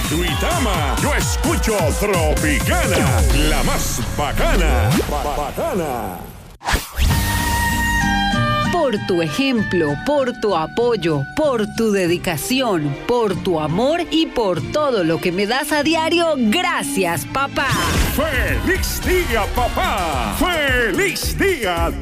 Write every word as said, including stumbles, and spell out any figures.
Duitama, yo escucho Tropicana, la más bacana. Ba- bacana. Por tu ejemplo, por tu apoyo, por tu dedicación, por tu amor y por todo lo que me das a diario, gracias, papá. ¡Feliz día, papá! ¡Feliz día,